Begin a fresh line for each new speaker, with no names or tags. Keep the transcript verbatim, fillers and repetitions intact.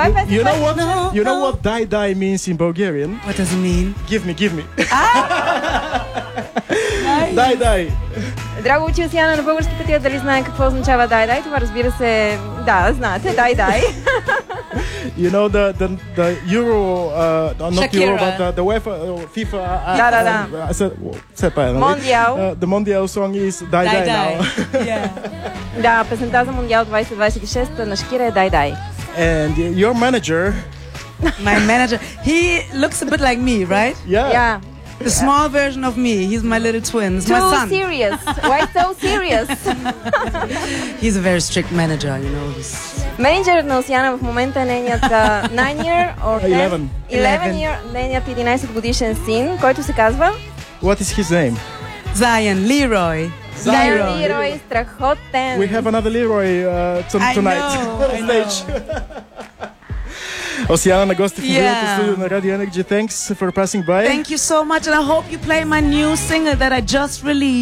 Кой
You,
песен?
you know
кой-
what?
No,
You know
no.
what "die die" means in Bulgarian?
What does it mean?
Give me, give me. Die die.
Драго учи Осияна на български пътя, дали знае какво означава дай-дай? Това разбира се, да, знаете, дай-дай.
You know the the, the Euro, uh, not
Shakira.
Euro, but the, the UEFA, uh, FIFA. Uh,
Da, da, da.
uh, I said, said by,
Mondial.
Uh, the Mondial song is "Die Die" now.
Yeah.
Да, песента за Мондиал двайсет двайсет и шеста на Шакира е дай-дай.
And your manager,
My manager, he looks a bit like me, right?
yeah,
Yeah.
The small version of me. He's my little twin. It's my
Too
son.
serious. Why so serious?
He's a very strict manager, you know. He's
Менеджерът на Осияна в момента е нейният uh, nine year or ten,
Eleven.
eleven year, нейният единайсет годишен син, който се казва
What is his name?
Zion, Leroy.
Зайон
Leroy.
Лирой, страхотен.
We have another Leroy uh, t-
I
tonight
know,
on
I
stage. Осияна на гости в мобилното
Yeah.
студио на Radio Energy. Thanks for passing by.
Thank you so much, and I hope you play my new single that I just released.